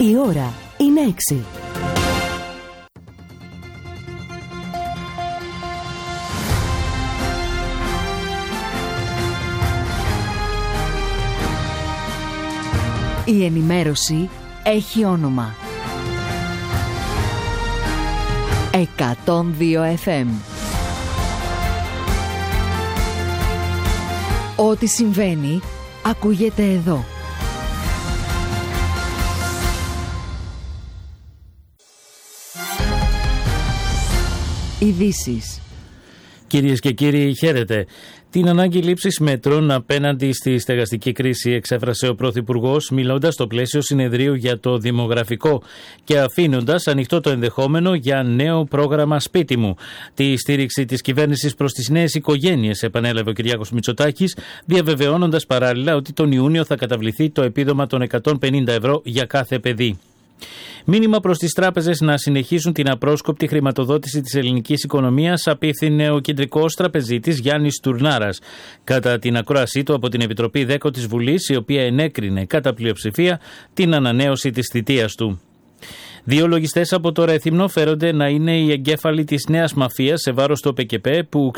Η ώρα είναι 6. Η ενημέρωση έχει όνομα. 102 FM. Ό,τι συμβαίνει, ακούγεται εδώ. Ειδήσεις. Κυρίες και κύριοι, χαίρετε. Την ανάγκη λήψης μέτρων απέναντι στη στεγαστική κρίση εξέφρασε ο Πρωθυπουργός, μιλώντας στο πλαίσιο συνεδρίου για το δημογραφικό και αφήνοντας ανοιχτό το ενδεχόμενο για νέο πρόγραμμα Σπίτι μου. Τη στήριξη της κυβέρνησης προς τις νέες οικογένειες επανέλαβε ο Κυριάκος Μητσοτάκης, διαβεβαιώνοντας παράλληλα ότι τον Ιούνιο θα καταβληθεί το επίδομα των 150 ευρώ για κάθε παιδί. Μήνυμα προς τις τράπεζες να συνεχίσουν την απρόσκοπτη χρηματοδότηση της ελληνικής οικονομίας απίφθινε ο κεντρικός τραπεζίτης Γιάννης Τουρνάρας κατά την ακρόασή του από την Επιτροπή ΔΕΚΟ της Βουλής, η οποία ενέκρινε κατά πλειοψηφία την ανανέωση της θητείας του. Δύο λογιστές από το Ρέθυμνο φέρονται να είναι οι εγκέφαλοι της νέας μαφίας σε βάρος του ΟΠΕΚΕΠ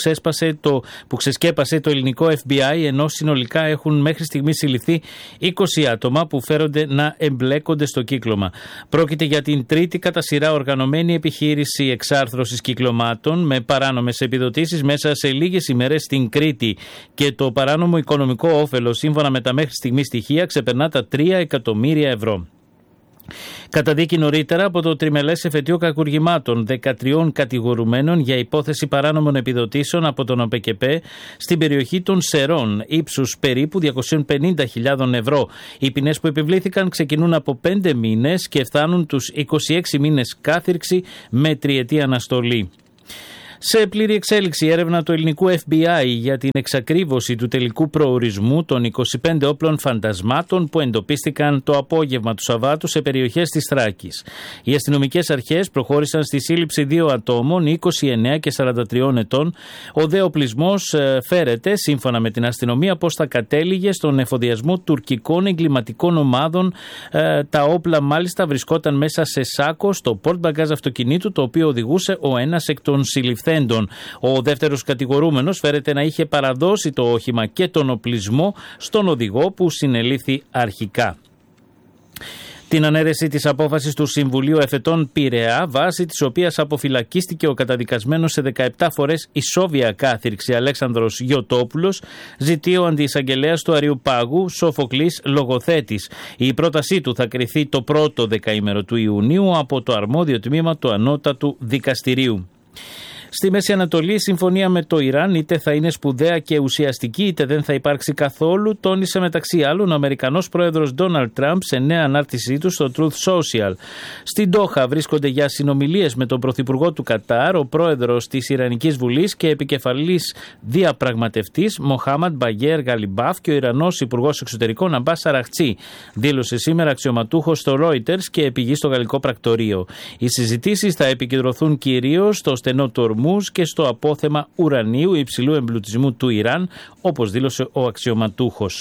που ξεσκέπασε το ελληνικό FBI, ενώ συνολικά έχουν μέχρι στιγμής συλληφθεί 20 άτομα που φέρονται να εμπλέκονται στο κύκλωμα. Πρόκειται για την τρίτη κατά σειρά οργανωμένη επιχείρηση εξάρθρωσης κυκλωμάτων με παράνομες επιδοτήσεις μέσα σε λίγες ημέρες στην Κρήτη, και το παράνομο οικονομικό όφελος, σύμφωνα με τα μέχρι στιγμής στοιχεία, ξεπερνά τα 3 εκατομμύρια ευρώ. Καταδίκη νωρίτερα από το τριμελές εφετείο κακουργημάτων 13 κατηγορουμένων για υπόθεση παράνομων επιδοτήσεων από τον ΟΠΕΚΕΠ στην περιοχή των Σερών, ύψους περίπου 250.000 ευρώ. Οι ποινές που επιβλήθηκαν ξεκινούν από 5 μήνες και φτάνουν τους 26 μήνες κάθυρξη με τριετή αναστολή. Σε πλήρη εξέλιξη η έρευνα του ελληνικού FBI για την εξακρίβωση του τελικού προορισμού των 25 όπλων φαντασμάτων που εντοπίστηκαν το απόγευμα του Σαββάτου σε περιοχές της Θράκης. Οι αστυνομικές αρχές προχώρησαν στη σύλληψη 2 ατόμων, 29 και 43 ετών. Ο δε οπλισμός φέρεται, σύμφωνα με την αστυνομία, πως θα κατέληγε στον εφοδιασμό τουρκικών εγκληματικών ομάδων. Τα όπλα μάλιστα βρισκόταν μέσα σε σάκο στο πορτμπαγκάζ αυτοκινήτου, το οποίο οδηγούσε ο ένας εκ των συλληφθέντων. Ο δεύτερος κατηγορούμενος φέρεται να είχε παραδώσει το όχημα και τον οπλισμό στον οδηγό που συνελήφθη αρχικά. Την ανέρεση της απόφασης του Συμβουλίου Εφετών Πειραιά, βάσει της οποίας αποφυλακίστηκε ο καταδικασμένος σε 17 φορές ισόβια κάθυρξη Αλέξανδρος Γιωτόπουλος, ζητεί ο αντιεισαγγελέας του Αριουπάγου, Σοφοκλής Λογοθέτης. Η πρότασή του θα κριθεί το πρώτο δεκαήμερο του Ιουνίου από το αρμόδιο τμήμα του Ανώτατου Δικαστηρίου. Στη Μέση Ανατολή, η συμφωνία με το Ιράν είτε θα είναι σπουδαία και ουσιαστική, είτε δεν θα υπάρξει καθόλου, τόνισε μεταξύ άλλων ο Αμερικανός πρόεδρος Ντόναλντ Τραμπ σε νέα ανάρτησή του στο Truth Social. Στην Ντόχα βρίσκονται για συνομιλίες με τον πρωθυπουργό του Κατάρ, ο πρόεδρος της Ιρανικής Βουλής και επικεφαλής διαπραγματευτής Μοχάμαντ Μπαγέρ Γαλιμπάφ και ο Ιρανός Υπουργός Εξωτερικών Αμπάς Αραχτσί, δήλωσε σήμερα αξιωματούχος στο Reuters και επηγή στο γαλλικό πρακτορείο. Οι συζητήσεις θα επικεντρωθούν κυρίως στο στενό του και στο απόθεμα ουρανίου υψηλού εμπλουτισμού του Ιράν, όπως δήλωσε ο αξιωματούχος.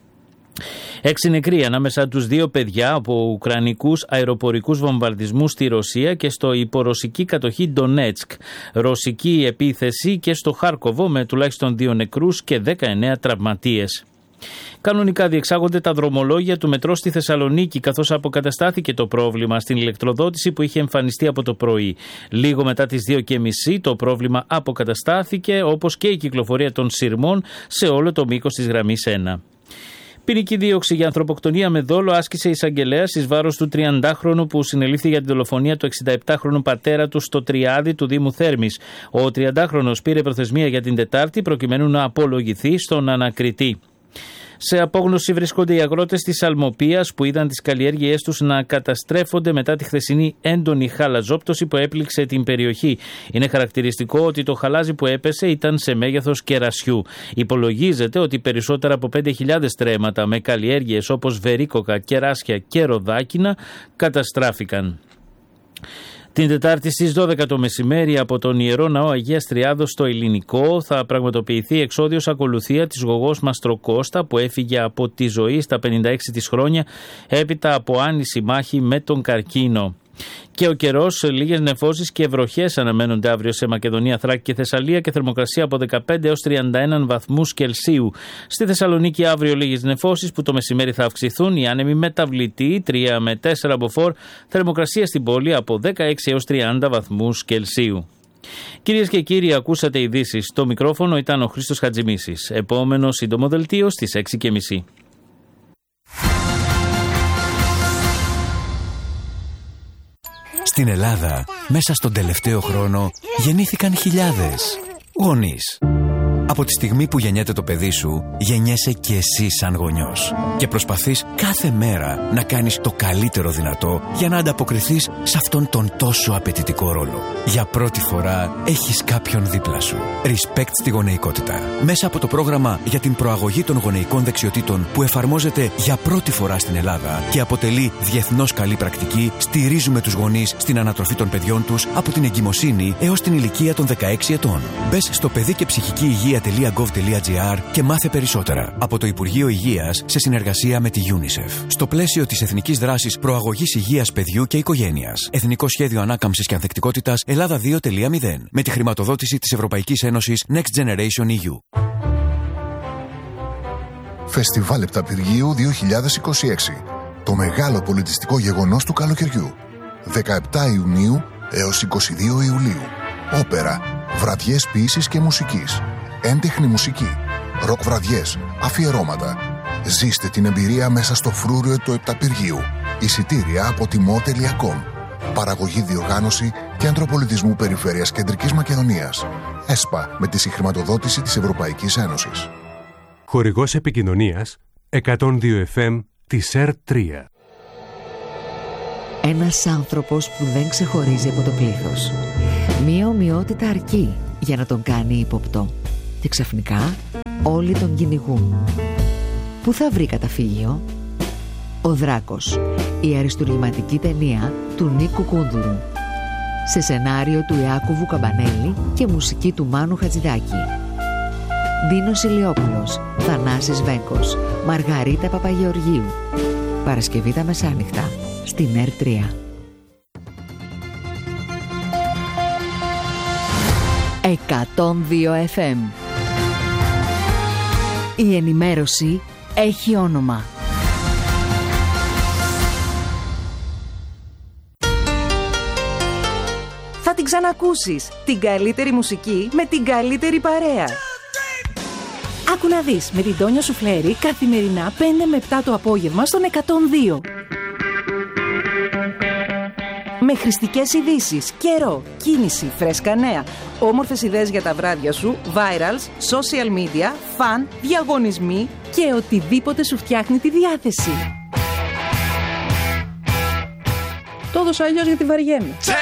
6 νεκροί ανάμεσα τους 2 παιδιά από ουκρανικούς αεροπορικούς βομβαρδισμούς στη Ρωσία και στο υπορωσική κατοχή Ντονέτσκ. Ρωσική επίθεση και στο Χάρκοβο με τουλάχιστον 2 νεκρούς και 19 τραυματίες. Κανονικά διεξάγονται τα δρομολόγια του μετρό στη Θεσσαλονίκη, καθώς αποκαταστάθηκε το πρόβλημα στην ηλεκτροδότηση που είχε εμφανιστεί από το πρωί. Λίγο μετά τις 2:30 το πρόβλημα αποκαταστάθηκε, όπως και η κυκλοφορία των σειρμών σε όλο το μήκος της γραμμής 1. Ποινική δίωξη για ανθρωποκτονία με δόλο άσκησε η εισαγγελέας εις βάρος του 30χρονου που συνελήφθη για την δολοφονία του 67χρονου πατέρα του στο Τριάδι του Δήμου Θέρμης. Ο 30χρονος πήρε προθεσμία για την Τετάρτη προκειμένου να απολογηθεί στον ανακριτή. Σε απόγνωση βρίσκονται οι αγρότες της Αλμοπίας που είδαν τις καλλιέργειές τους να καταστρέφονται μετά τη χθεσινή έντονη χαλαζόπτωση που έπληξε την περιοχή. Είναι χαρακτηριστικό ότι το χαλάζι που έπεσε ήταν σε μέγεθος κερασιού. Υπολογίζεται ότι περισσότερα από 5.000 στρέμματα με καλλιέργειες όπως βερίκοκα, κεράσια και ροδάκινα καταστράφηκαν. Την Τετάρτη στις 12 το μεσημέρι από τον Ιερό Ναό Αγίας Τριάδος στο Ελληνικό θα πραγματοποιηθεί εξόδιος ακολουθία της γογός Μαστροκώστα που έφυγε από τη ζωή στα 56 της χρόνια έπειτα από άνηση μάχη με τον καρκίνο. Και ο καιρός, λίγες νεφώσεις και βροχές αναμένονται αύριο σε Μακεδονία, Θράκη και Θεσσαλία και θερμοκρασία από 15 έως 31 βαθμούς Κελσίου. Στη Θεσσαλονίκη αύριο λίγες νεφώσεις που το μεσημέρι θα αυξηθούν, οι άνεμοι μεταβλητοί 3 με 4 μποφόρ, θερμοκρασία στην πόλη από 16 έως 30 βαθμούς Κελσίου. Κυρίες και κύριοι, ακούσατε ειδήσεις. Στο μικρόφωνο ήταν ο Χρήστος Χατζημίσης. Επόμενο σύντομο δελτίο στις 6:30. Στην Ελλάδα, μέσα στον τελευταίο χρόνο, γεννήθηκαν χιλιάδες γονείς. Από τη στιγμή που γεννιέται το παιδί σου, γεννιέσαι και εσύ σαν γονιός. Και προσπαθείς κάθε μέρα να κάνεις το καλύτερο δυνατό για να ανταποκριθείς σε αυτόν τον τόσο απαιτητικό ρόλο. Για πρώτη φορά έχεις κάποιον δίπλα σου. Respect στη γονεϊκότητα. Μέσα από το πρόγραμμα για την προαγωγή των γονεϊκών δεξιοτήτων που εφαρμόζεται για πρώτη φορά στην Ελλάδα και αποτελεί διεθνώς καλή πρακτική, στηρίζουμε τους γονείς στην ανατροφή των παιδιών τους από την εγκυμοσύνη έως την ηλικία των 16 ετών. Μπες στο παιδί και ψυχική υγεία.gov.gr και μάθε περισσότερα από το Υπουργείο Υγείας σε συνεργασία με τη UNICEF. Στο πλαίσιο της Εθνικής Δράσης Προαγωγής Υγείας Παιδιού και Οικογένειας. Εθνικό Σχέδιο Ανάκαμψης και Ανθεκτικότητας Ελλάδα 2.0. Με τη χρηματοδότηση της Ευρωπαϊκής Ένωσης Next Generation EU. Φεστιβάλ Επταπηργίου 2026. Το μεγάλο πολιτιστικό γεγονός του καλοκαιριού. 17 Ιουνίου έως 22 Ιουλίου. Όπερα, βραδιές ποίησης και μουσικής, έντεχνη μουσική, ροκ βραδιές, αφιερώματα. Ζήστε την εμπειρία μέσα στο φρούριο του Επταπηργίου. Εισιτήρια από timo.com. Παραγωγή, διοργάνωση Κέντρο Πολιτισμού Περιφέρειας Κεντρικής Μακεδονίας. ΕΣΠΑ με τη συγχρηματοδότηση της Ευρωπαϊκής Ένωσης. Χορηγός επικοινωνίας 102 FM της ΕΡΤ3. Ένας άνθρωπος που δεν ξεχωρίζει από το πλήθος. Μία ομοιότητα αρκεί για να τον κάνει ύποπτο. Και ξαφνικά όλοι τον κυνηγούν. Πού θα βρει καταφύγιο? Ο Δράκος, η αριστουργηματική ταινία του Νίκου Κούνδουρου. Σε σενάριο του Ιάκωβου Καμπανέλη και μουσική του Μάνου Χατζηδάκη. Ντίνος Ηλιόπουλος, Θανάσης Βέγκος, Μαργαρίτα Παπαγεωργίου. Παρασκευή τα μεσάνυχτα στην ΕΡΤ3. 102 FM. Η ενημέρωση έχει όνομα. Θα την ξανακούσεις. Την καλύτερη μουσική με την καλύτερη παρέα. Άκου να δεις με την Τόνια Σουφλέρη καθημερινά 5 με 7 το απόγευμα στον 102. Με χρηστικές ειδήσεις, καιρό, κίνηση, φρέσκα νέα, όμορφες ιδέες για τα βράδια σου, virals, social media, φαν, διαγωνισμοί και οτιδήποτε σου φτιάχνει τη διάθεση. Το έδωσα αλλιώς γιατί βαριέμαι.